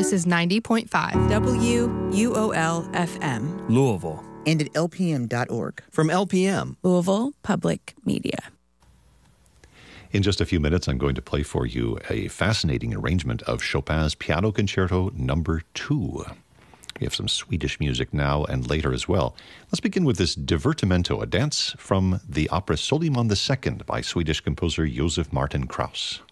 This is 90.5 WUOL-FM. Louisville. And at LPM.org. From LPM. Louisville Public Media. In just a few minutes, I'm going to play for you a fascinating arrangement of Chopin's Piano Concerto No. 2. We have some Swedish music now and later as well. Let's begin with this Divertimento, a dance from the opera Soliman II by Swedish composer Josef Martin Krauss.